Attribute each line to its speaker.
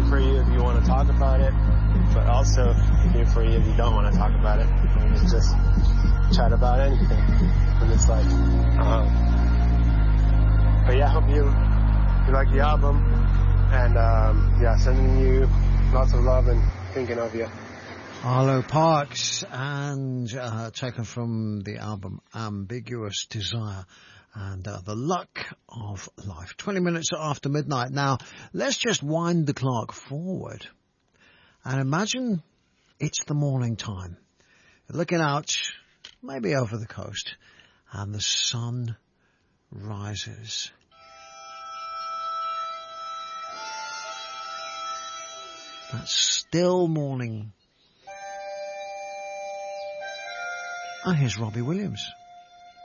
Speaker 1: for you if you want to talk about it, but also here for you if you don't want to talk about it. We can just chat about anything. And it's like, but yeah, I hope you like the album. And yeah, sending you lots of love and thinking of you.
Speaker 2: Arlo Parks, and taken from the album Ambiguous Desire and The Luck of Life. 20 minutes after midnight. Now, let's just wind the clock forward and imagine it's the morning time. You're looking out, maybe over the coast, and the sun rises. That still morning. Oh, here's Robbie Williams.